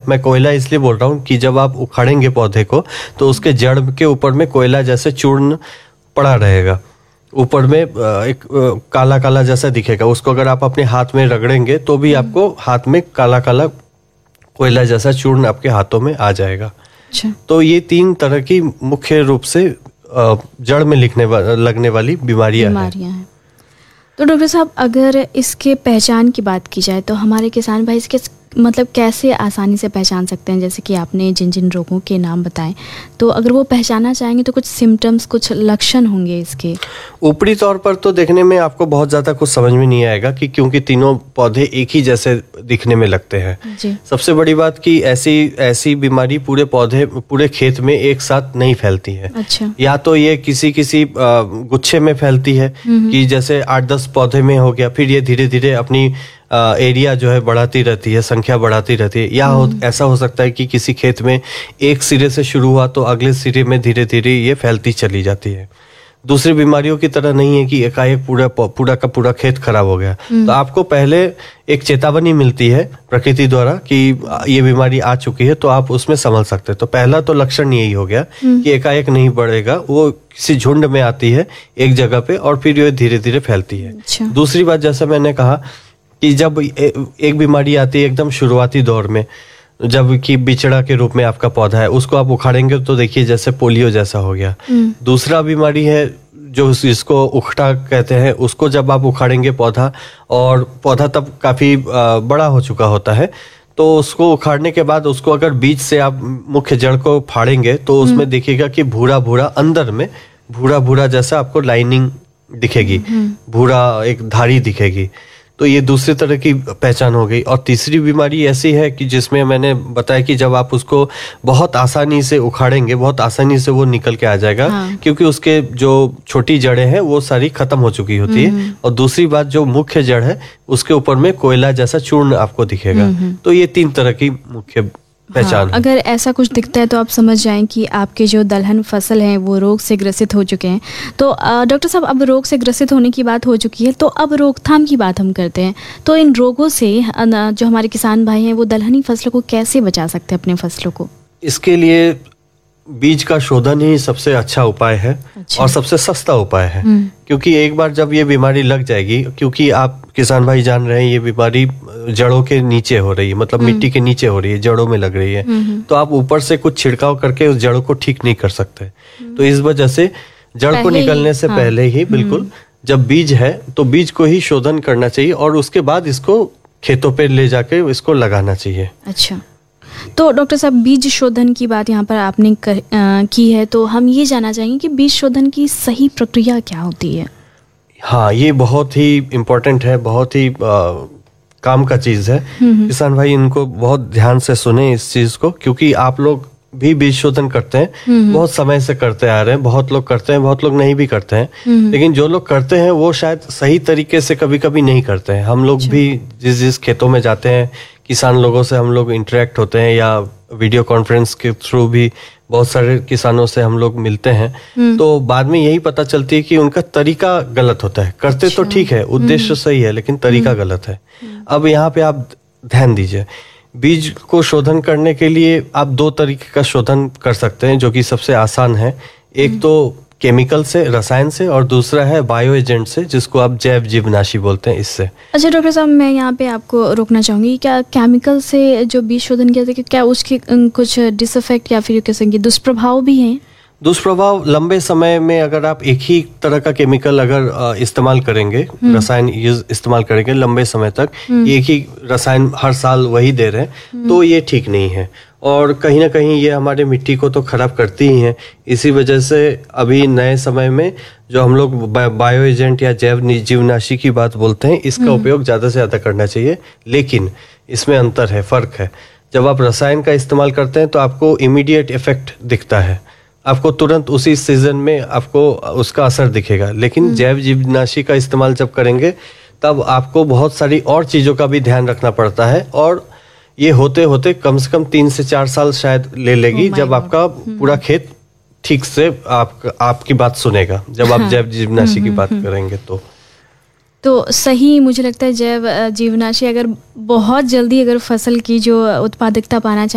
मैं कोयला इसलिए बोल रहा हूँ कि जब आप उखाड़ेंगे पौधे को तो उसके जड़ के ऊपर में कोयला जैसे चूर्ण पड़ा रहेगा, ऊपर में एक काला काला जैसा दिखेगा। उसको अगर आप अपने हाथ में रगड़ेंगे तो भी आपको हाथ में काला काला कोयला जैसा चूर्ण आपके हाथों में आ जाएगा। अच्छा। तो ये 3 तरह की मुख्य रूप से जड़ में लगने वाली बीमारियां हैं। तो डॉक्टर साहब, अगर इसके पहचान की बात की जाए तो हमारे किसान भाई इसके मतलब कैसे आसानी से पहचान सकते हैं? जैसे कि आपने जिन जिन रोगों के नाम बताएं, तो अगर वो पहचाना चाहेंगे तो कुछ सिम्टम्स, कुछ लक्षण होंगे इसके? ऊपरी तौर पर तो देखने में आपको बहुत ज़्यादा कुछ समझ में नहीं आएगा कि क्योंकि तीनों पौधे एक ही जैसे दिखने में लगते हैं। जी। सबसे बड़ी बात कि ऐसी बीमारी पूरे खेत में एक साथ नहीं फैलती है। अच्छा। या तो ये किसी गुच्छे में फैलती है कि जैसे 8-10 पौधे में हो गया, फिर ये धीरे धीरे अपनी एरिया जो है बढ़ाती रहती है, संख्या बढ़ाती रहती है। या ऐसा हो सकता है कि किसी खेत में एक सिरे से शुरू हुआ तो अगले सिरे में धीरे धीरे ये फैलती चली जाती है। दूसरी बीमारियों की तरह नहीं है कि एकाएक पूरा का पूरा खेत खराब हो गया। तो आपको पहले एक चेतावनी मिलती है प्रकृति द्वारा कि ये बीमारी आ चुकी है, तो आप उसमें संभल सकते हैं। तो पहला तो लक्षण यही हो गया कि एकाएक नहीं बढ़ेगा, वो किसी झुंड में आती है एक जगह पे और फिर ये धीरे धीरे फैलती है। अच्छा। दूसरी बात, जैसा मैंने कहा कि जब एक बीमारी आती है एकदम शुरुआती दौर में, जब कि बिचड़ा के रूप में आपका पौधा है, उसको आप उखाड़ेंगे तो देखिए जैसे पोलियो जैसा हो गया। दूसरा बीमारी है जो इसको उखटा कहते हैं, उसको जब आप उखाड़ेंगे पौधा, और पौधा तब काफी बड़ा हो चुका होता है, तो उसको उखाड़ने के बाद उसको अगर बीज से आप मुख्य जड़ को फाड़ेंगे तो उसमें देखिएगा कि भूरा भूरा अंदर में भूरा भूरा जैसा आपको लाइनिंग दिखेगी, भूरा एक धारी दिखेगी। तो ये दूसरी तरह की पहचान हो गई। और तीसरी बीमारी ऐसी है कि जिसमें मैंने बताया कि जब आप उसको बहुत आसानी से उखाड़ेंगे, बहुत आसानी से वो निकल के आ जाएगा। हाँ। क्योंकि उसके जो छोटी जड़ें हैं वो सारी खत्म हो चुकी होती है। और दूसरी बात, जो मुख्य जड़ है उसके ऊपर में कोयला जैसा चूर्ण आपको दिखेगा। तो ये 3 तरह की मुख्य पहचान। अगर ऐसा कुछ दिखता है तो आप समझ जाएं कि आपके जो दलहन फसल हैं वो रोग से ग्रसित हो चुके हैं। तो डॉक्टर साहब, अब रोग से ग्रसित होने की बात हो चुकी है, तो अब रोकथाम की बात हम करते हैं। तो इन रोगों से जो हमारे किसान भाई हैं वो दलहनी फसलों को कैसे बचा सकते हैं, अपने फसलों को? इसके लिए बीज का शोधन ही सबसे अच्छा उपाय है। अच्छा। और सबसे सस्ता उपाय है। क्योंकि एक बार जब ये बीमारी लग जाएगी, क्योंकि आप किसान भाई जान रहे हैं ये बीमारी जड़ों के नीचे हो रही है, मतलब मिट्टी के नीचे हो रही है, जड़ों में लग रही है। तो आप ऊपर से कुछ छिड़काव करके उस जड़ों को ठीक नहीं कर सकते। तो इस वजह से जड़ को निकलने से पहले ही बिल्कुल जब बीज है तो बीज को ही शोधन करना चाहिए और उसके बाद इसको खेतों पे ले जाके इसको लगाना चाहिए। अच्छा। तो डॉक्टर साहब, बीज शोधन की बात यहाँ पर आपने की है, तो हम ये जानना चाहेंगे कि बीज शोधन की सही प्रक्रिया क्या होती है? हाँ, ये बहुत ही इम्पोर्टेंट है, बहुत ही काम का चीज है। किसान भाई इनको बहुत ध्यान से सुने इस चीज को, क्योंकि आप लोग भी बीज शोधन करते हैं, बहुत समय से करते आ रहे हैं। बहुत लोग करते हैं, बहुत लोग नहीं भी करते हैं। लेकिन जो लोग करते हैं वो शायद सही तरीके से कभी कभी नहीं करते हैं। हम लोग भी जिस खेतों में जाते हैं, किसान लोगों से हम लोग इंटरेक्ट होते हैं, या वीडियो कॉन्फ्रेंस के थ्रू भी बहुत सारे किसानों से हम लोग मिलते हैं, तो बाद में यही पता चलती है कि उनका तरीका गलत होता है। करते तो ठीक है, उद्देश्य सही है, लेकिन तरीका गलत है। अब यहाँ पे आप ध्यान दीजिए, बीज को शोधन करने के लिए आप 2 तरीके का शोधन कर सकते हैं, जो कि सबसे आसान है। एक तो केमिकल से, रसायन से, और दूसरा है बायो एजेंट से, जिसको आप जैव जीवनाशी बोलते हैं, इससे। अच्छा डॉक्टर साहब, मैं यहाँ पे आपको रोकना चाहूंगी। क्या केमिकल से जो बीज शोधन किया जाता है, क्या उसके कुछ डिसइफेक्ट या फिर कैसे दुष्प्रभाव भी हैं? दुष्प्रभाव, लंबे समय में अगर आप एक ही तरह का केमिकल अगर इस्तेमाल करेंगे, रसायन इस्तेमाल करेंगे लंबे समय तक, एक ही रसायन हर साल वही दे रहे हैं, तो ये ठीक नहीं है। और कहीं ना कहीं ये हमारे मिट्टी को तो खराब करती ही है। इसी वजह से अभी नए समय में जो हम लोग बायो एजेंट या जैव जीवनाशी की बात बोलते हैं, इसका उपयोग ज्यादा से ज्यादा करना चाहिए। लेकिन इसमें अंतर है, फर्क है। जब आप रसायन का इस्तेमाल करते हैं तो आपको इमीडिएट इफेक्ट दिखता है, आपको तुरंत उसी सीजन में आपको उसका असर दिखेगा। लेकिन जैव जीवनाशी का इस्तेमाल जब करेंगे तब आपको बहुत सारी और चीजों का भी ध्यान रखना पड़ता है, और ये होते होते कम से कम 3 से 4 साल शायद ले लेगी, जब आपका पूरा खेत ठीक से आपकी बात सुनेगा, जब आप जैव जीवनाशी की बात करेंगे। तो सही मुझे लगता है जैव जीवनाशी अगर बहुत जल्दी अगर फसल की जो उत्पादकता पाना